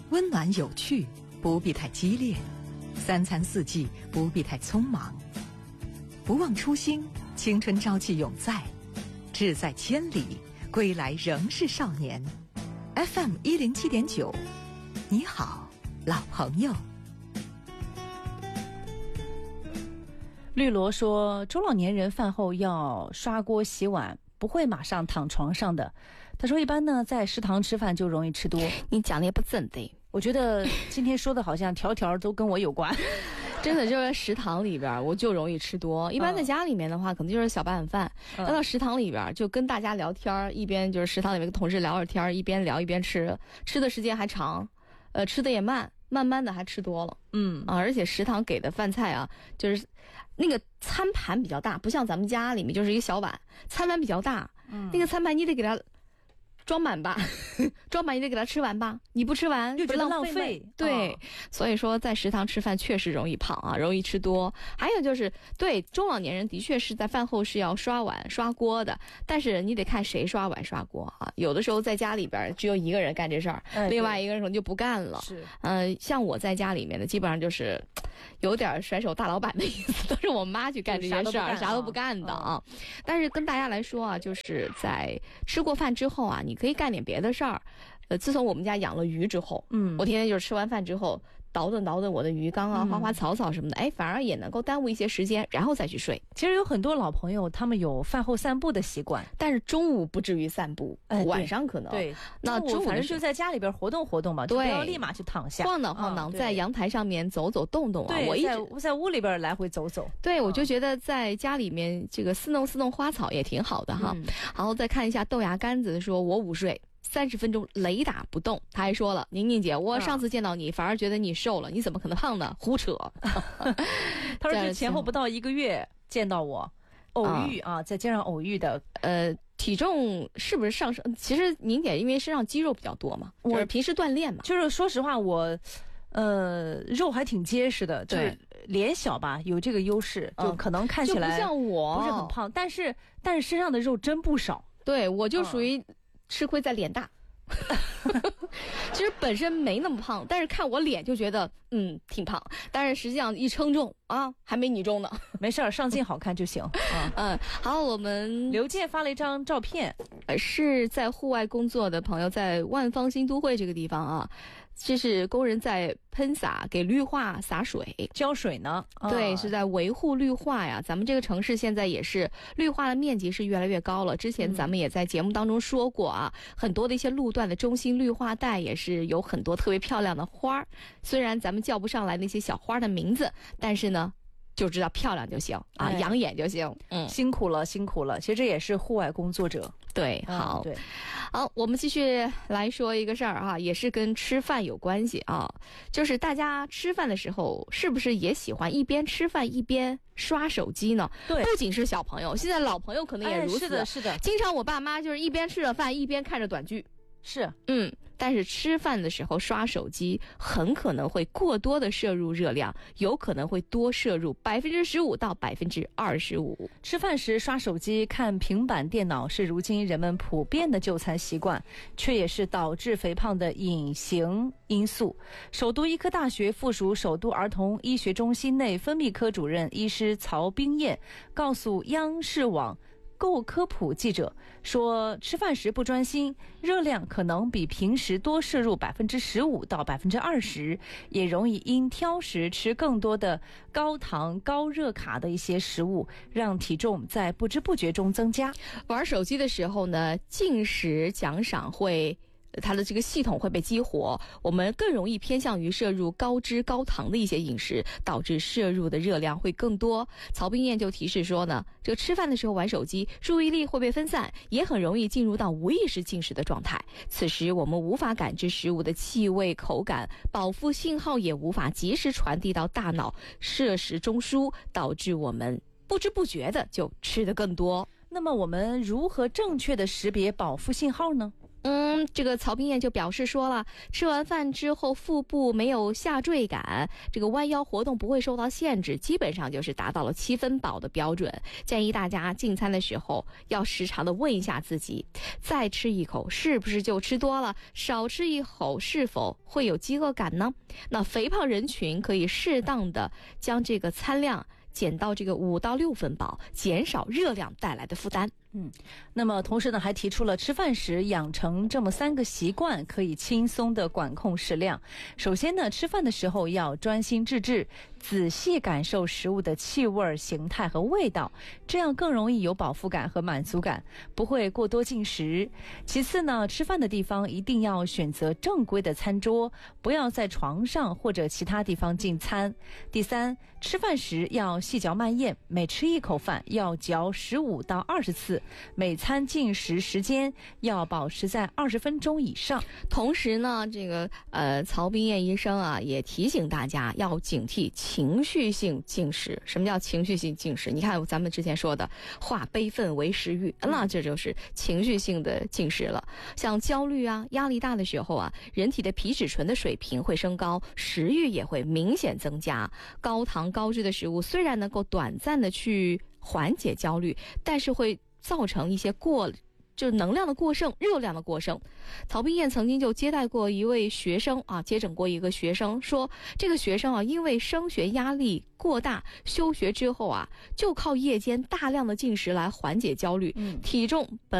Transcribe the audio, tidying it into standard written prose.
温暖有趣，不必太激烈；三餐四季，不必太匆忙。不忘初心，青春朝气永在。志在千里，归来仍是少年。FM 107.9，你好，老朋友。 绿萝说，中老年人饭后要刷锅洗碗，不会马上躺床上的。他说，一般呢，在食堂吃饭就容易吃多。 你讲的也不真的， 我觉得今天说的好像条条都跟我有关。 真的就是食堂里边我就容易吃多，一般在家里面的话可能就是小半碗饭，到食堂里边就跟大家聊天，一边就是食堂里面跟同事聊着天，一边聊一边吃，吃的时间还长，吃的也慢，慢慢的还吃多了。而且食堂给的饭菜啊，就是那个餐盘比较大，不像咱们家里面就是一个小碗，餐盘比较大，那个餐盘你得给它装满吧，装满你得给它吃完吧，你不吃完又觉得浪费。 对，所以说在食堂吃饭确实容易胖啊，容易吃多。还有就是对中老年人的确是在饭后是要刷碗刷锅的，但是你得看谁刷碗刷锅啊。有的时候在家里边只有一个人干这事儿，另外一个人可能就不干了。 是， 像我在家里面的基本上就是有点甩手大老板的意思，都是我妈去干这些事儿，啥都不干的啊。但是跟大家来说啊，就是在吃过饭之后啊，你可以干点别的事儿。自从我们家养了鱼之后，我天天就是吃完饭之后捣腾我的鱼缸啊，花花草草什么的，反而也能够耽误一些时间，然后再去睡。 其实有很多老朋友他们有饭后散步的习惯， 但是中午不至于散步，晚上可能。 对， 那中午反正就在家里边活动活动嘛，就不要立马去躺下， 晃荡，在阳台上面走走动动啊。 对， 我一直在屋里边来回走走。 对，我就觉得在家里面这个伺弄花草也挺好的哈。然后再看一下豆芽干子说，我午睡30分钟雷打不动。他还说了，宁宁姐，我上次见到你反而觉得你瘦了，你怎么可能胖呢？胡扯。 他说是前后不到1个月见到我，偶遇啊，在街上偶遇的。 体重是不是上升？其实宁姐因为身上肌肉比较多嘛，就是平时锻炼嘛。 就是说实话，我肉还挺结实的，就是脸小吧，有这个优势，就可能看起来就不像我不是很胖，但是身上的肉真不少。 对，我就属于吃亏在脸大。其实本身没那么胖，但是看我脸就觉得挺胖，但是实际上一称重啊，还没你重呢。 没事儿，上镜好看就行。 好，我们刘健发了一张照片， 是在户外工作的朋友，在万方新都会这个地方啊，这是工人在喷洒给绿化洒水浇水呢。 对，是在维护绿化呀。咱们这个城市现在也是绿化的面积是越来越高了，之前咱们也在节目当中说过啊，很多的一些路段的中心绿化带也是有很多特别漂亮的花，虽然咱们叫不上来那些小花的名字，但是呢就知道漂亮就行啊，养眼就行。 辛苦了。其实这也是户外工作者。 对，好， 对， 好，我们继续来说一个事儿啊，也是跟吃饭有关系啊，就是大家吃饭的时候是不是也喜欢一边吃饭一边刷手机呢？ 对， 不仅是小朋友，现在老朋友可能也如此。 是的， 经常我爸妈就是一边吃着饭一边看着短剧。 是， 但是吃饭的时候刷手机很可能会过多的摄入热量，有可能会多摄入15%到25%。 吃饭时刷手机看平板电脑是如今人们普遍的就餐习惯，却也是导致肥胖的隐形因素。首都医科大学附属首都儿童医学中心内分泌科主任医师曹冰燕告诉央视网购科普记者说，吃饭时不专心，热量可能比平时多摄入15%到20%，也容易因挑食吃更多的高糖高热卡的一些食物，让体重在不知不觉中增加。 玩手机的时候呢，进食奖赏会它的这个系统会被激活，我们更容易偏向于摄入高脂高糖的一些饮食，导致摄入的热量会更多。曹冰燕就提示说呢，这个吃饭的时候玩手机，注意力会被分散，也很容易进入到无意识进食的状态。此时我们无法感知食物的气味口感，饱腹信号也无法及时传递到大脑摄食中枢，导致我们不知不觉的就吃得更多。 那么我们如何正确的识别饱腹信号呢？ 这个曹冰燕就表示说了，吃完饭之后腹部没有下坠感，这个弯腰活动不会受到限制，基本上就是达到了7分饱的标准。建议大家进餐的时候要时常的问一下自己，再吃一口是不是就吃多了，少吃一口是否会有饥饿感呢？那肥胖人群可以适当的将这个餐量减到这个5到6分饱，减少热量带来的负担。 那么同时呢，还提出了吃饭时养成这么3个习惯，可以轻松的管控食量。首先呢，吃饭的时候要专心致志，仔细感受食物的气味、形态和味道，这样更容易有饱腹感和满足感，不会过多进食。其次呢，吃饭的地方一定要选择正规的餐桌，不要在床上或者其他地方进餐。第三，吃饭时要细嚼慢咽，每吃一口饭要嚼15到20次，每餐进食时间要保持在20分钟以上。 同时呢，这个曹冰燕医生啊也提醒大家要警惕情绪性进食。什么叫情绪性进食？你看咱们之前说的化悲愤为食欲，那这就是情绪性的进食了。像焦虑啊、压力大的时候啊，人体的皮质醇的水平会升高，食欲也会明显增加。高糖高脂的食物虽然能够短暂的去缓解焦虑，但是会造成一些能量的过剩、热量的过剩。曹冰燕曾经就接待过一位学生啊，接诊过一个学生，说这个学生啊，因为升学压力过大，休学之后啊，就靠夜间大量的进食来缓解焦虑，体重本